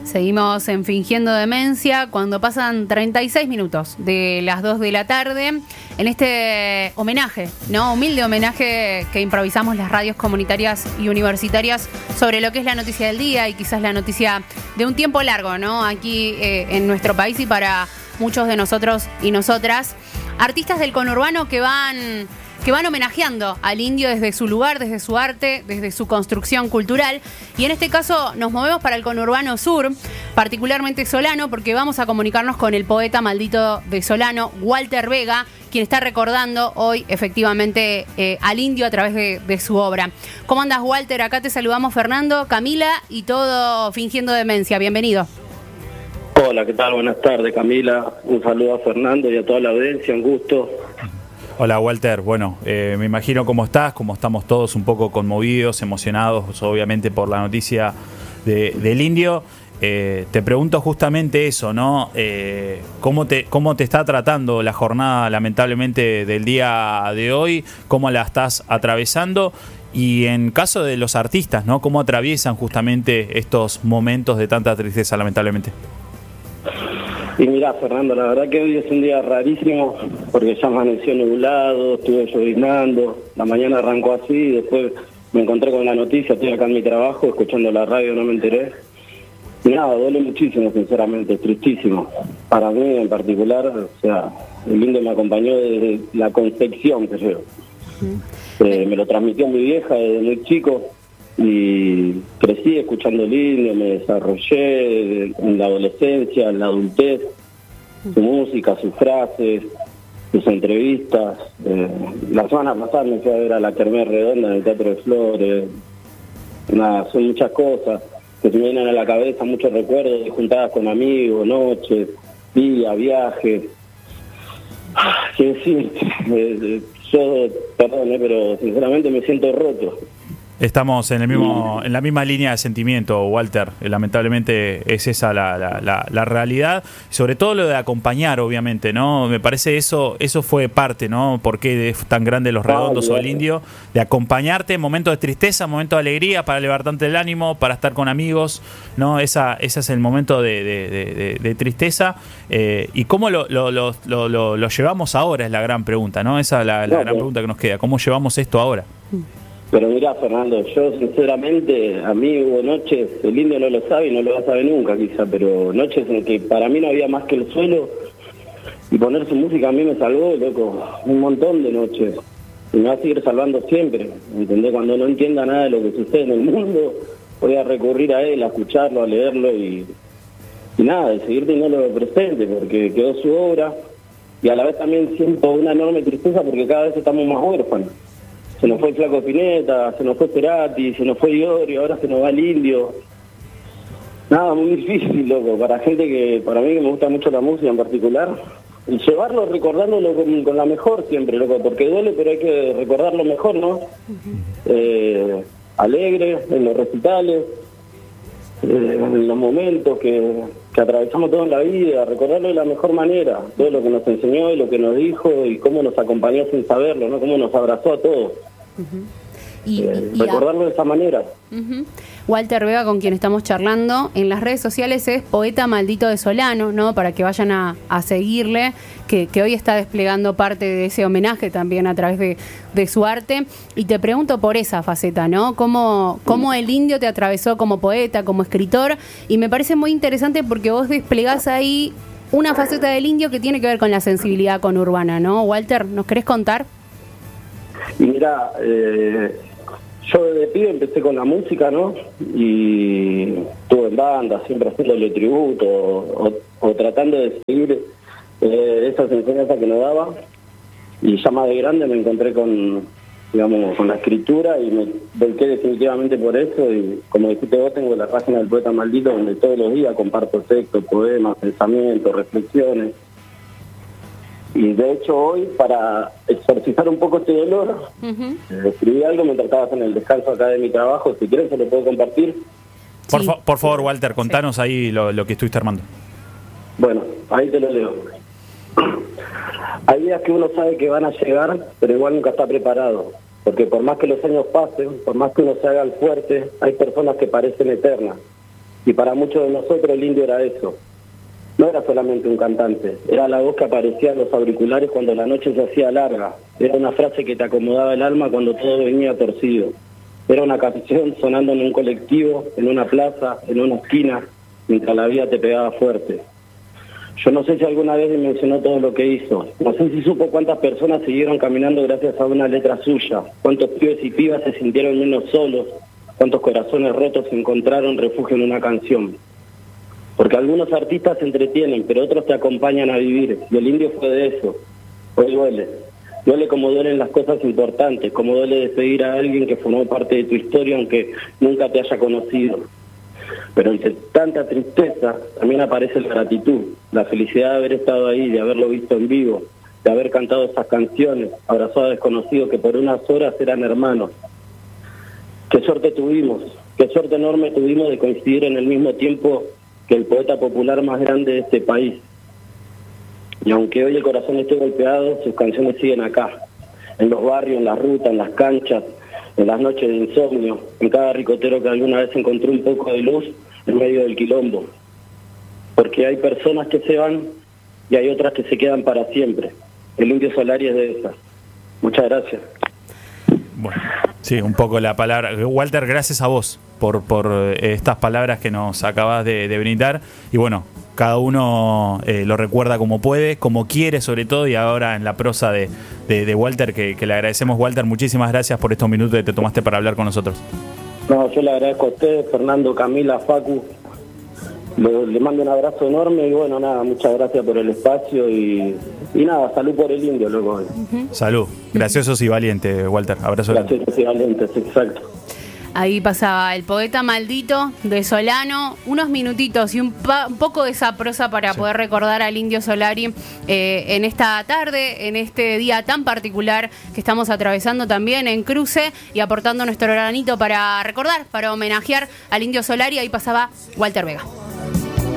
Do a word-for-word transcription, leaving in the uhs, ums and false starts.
Seguimos en Fingiendo Demencia cuando pasan treinta y seis minutos de las dos de la tarde en este homenaje, ¿no? Humilde homenaje que improvisamos las radios comunitarias y universitarias sobre lo que es la noticia del día y quizás la noticia de un tiempo largo, ¿no? Aquí eh, en nuestro país y para muchos de nosotros y nosotras. Artistas del conurbano que van... que van homenajeando al indio desde su lugar, desde su arte, desde su construcción cultural. Y en este caso nos movemos para el conurbano sur, particularmente Solano, porque vamos a comunicarnos con el poeta maldito de Solano, Walter Vega, quien está recordando hoy efectivamente eh, al indio a través de, de su obra. ¿Cómo andas, Walter? Acá te saludamos Fernando, Camila y todo Fingiendo Demencia. Bienvenido. Hola, ¿qué tal? Buenas tardes, Camila. Un saludo a Fernando y a toda la audiencia, un gusto. Hola Walter, bueno, eh, me imagino cómo estás, cómo estamos todos un poco conmovidos, emocionados, obviamente por la noticia de, del indio. Eh, te pregunto justamente eso, ¿no? Eh, ¿cómo te, cómo te está tratando la jornada, lamentablemente, del día de hoy? ¿Cómo la estás atravesando? Y en caso de los artistas, ¿no? ¿Cómo atraviesan justamente estos momentos de tanta tristeza, lamentablemente? Y mirá, Fernando, la verdad que hoy es un día rarísimo porque ya amaneció nublado, estuve llovinando, la mañana arrancó así y después me encontré con la noticia, estoy acá en mi trabajo, escuchando la radio, no me enteré. Y nada, duele muchísimo, sinceramente, tristísimo. Para mí en particular, o sea, el indio me acompañó desde la concepción que yo. Uh-huh. Eh, me lo transmitió mi vieja desde muy chico. Y crecí escuchando el indio, me desarrollé en la adolescencia, en la adultez, su música, sus frases, sus entrevistas. Eh, la semana pasada me fui a ver a la Kermés Redonda en el Teatro de Flores. Nada, son muchas cosas que se me vienen a la cabeza, muchos recuerdos de juntadas con amigos, noches, días, viajes. ¿Qué decir? Eh, yo, perdón, eh, pero sinceramente me siento roto. Estamos en el mismo, en la misma línea de sentimiento, Walter. Lamentablemente es esa la, la, la, la realidad. Sobre todo lo de acompañar, obviamente, ¿no? Me parece eso eso fue parte, ¿no? ¿Por qué es tan grande Los Redondos o el indio? De acompañarte en momentos de tristeza, momentos de alegría, para levantarte el ánimo, para estar con amigos, ¿no? Esa, ese es el momento de, de, de, de, de tristeza. Eh, ¿Y cómo lo, lo, lo, lo, lo, lo llevamos ahora? Es la gran pregunta, ¿no? Esa es la, la gran pregunta que nos queda. ¿Cómo llevamos esto ahora? Pero mirá, Fernando, yo sinceramente, a mí hubo noches, el indio no lo sabe y no lo va a saber nunca quizá, pero noches en que para mí no había más que el suelo y poner su música a mí me salvó, loco, un montón de noches. Y me va a seguir salvando siempre, ¿entendés? Cuando no entienda nada de lo que sucede en el mundo, voy a recurrir a él, a escucharlo, a leerlo y, y nada, de seguir teniéndolo presente, porque quedó su obra y a la vez también siento una enorme tristeza porque cada vez estamos más huérfanos. Se nos fue el Flaco Spinetta, se nos fue Cerati, se nos fue Iorio, ahora se nos va el indio. Nada, muy difícil, loco, para gente que, para mí que me gusta mucho la música en particular. Y llevarlo recordándolo con, con la mejor siempre, loco, porque duele, pero hay que recordarlo mejor, ¿no? Uh-huh. eh, alegre, en los recitales, eh, en los momentos que, que atravesamos todo en la vida, recordarlo de la mejor manera, todo lo que nos enseñó y lo que nos dijo y cómo nos acompañó sin saberlo, ¿no? Cómo nos abrazó a todos. Uh-huh. Y, eh, y recordarlo a... de esa manera. Uh-huh. Walter Vega, con quien estamos charlando en las redes sociales, es poeta maldito de Solano, ¿no? Para que vayan a, a seguirle, que, que hoy está desplegando parte de ese homenaje también a través de, de su arte. Y te pregunto por esa faceta, ¿no? ¿Cómo, cómo el indio te atravesó como poeta, como escritor? Y me parece muy interesante porque vos desplegás ahí una faceta del indio que tiene que ver con la sensibilidad conurbana, ¿no? Walter, ¿nos querés contar? Y mira, eh, yo desde pibe empecé con la música, ¿no? Y estuve en banda, siempre haciéndole tributo o, o, o tratando de seguir eh, esas enseñanzas que nos daba. Y ya más de grande me encontré con, digamos, con la escritura y me volqué definitivamente por eso. Y como dijiste vos, tengo la página del Poeta Maldito donde todos los días comparto textos, poemas, pensamientos, reflexiones. Y de hecho hoy, para exorcizar un poco este dolor, uh-huh. eh, escribí algo mientras estabas en el descanso acá de mi trabajo. Si quieres se lo puedo compartir. Por, fa- por favor, Walter, contanos sí. ahí lo, lo que estuviste armando. Bueno, ahí te lo leo. Hay días que uno sabe que van a llegar, pero igual nunca está preparado. Porque por más que los años pasen, por más que uno se haga el fuerte, hay personas que parecen eternas. Y para muchos de nosotros el Indio era eso. No era solamente un cantante, era la voz que aparecía en los auriculares cuando la noche se hacía larga. Era una frase que te acomodaba el alma cuando todo venía torcido. Era una canción sonando en un colectivo, en una plaza, en una esquina, mientras la vida te pegaba fuerte. Yo no sé si alguna vez mencionó todo lo que hizo. No sé si supo cuántas personas siguieron caminando gracias a una letra suya. Cuántos pibes y pibas se sintieron menos solos. Cuántos corazones rotos encontraron refugio en una canción. Porque algunos artistas se entretienen, pero otros te acompañan a vivir. Y el Indio fue de eso. Hoy duele. Duele como duelen las cosas importantes, como duele despedir a alguien que formó parte de tu historia aunque nunca te haya conocido. Pero entre tanta tristeza también aparece la gratitud, la felicidad de haber estado ahí, de haberlo visto en vivo, de haber cantado esas canciones, abrazado a desconocidos que por unas horas eran hermanos. Qué suerte tuvimos, qué suerte enorme tuvimos de coincidir en el mismo tiempo que el poeta popular más grande de este país. Y aunque hoy el corazón esté golpeado, sus canciones siguen acá, en los barrios, en las rutas, en las canchas, en las noches de insomnio, en cada ricotero que alguna vez encontró un poco de luz en medio del quilombo. Porque hay personas que se van y hay otras que se quedan para siempre. El Indio Solari es de esas. Muchas gracias. Bueno, sí, un poco la palabra. Walter, gracias a vos por, por estas palabras que nos acabas de, de brindar. Y bueno, cada uno eh, lo recuerda como puede, como quiere sobre todo, y ahora en la prosa de, de, de Walter, que, que le agradecemos. Walter, muchísimas gracias por estos minutos que te tomaste para hablar con nosotros. No, yo le agradezco a ustedes, Fernando, Camila, Facu. Le, le mando un abrazo enorme y bueno, nada, muchas gracias por el espacio y, y nada, salud por el Indio, loco. Uh-huh. Salud, graciosos y valientes, Walter. Abrazo. Graciosos y valientes, exacto. Ahí pasaba el poeta maldito de Solano, unos minutitos y un, pa- un poco de esa prosa para sí. poder recordar al Indio Solari eh, en esta tarde, en este día tan particular que estamos atravesando también en Cruce y aportando nuestro granito para recordar, para homenajear al Indio Solari. Ahí pasaba Walter Vega.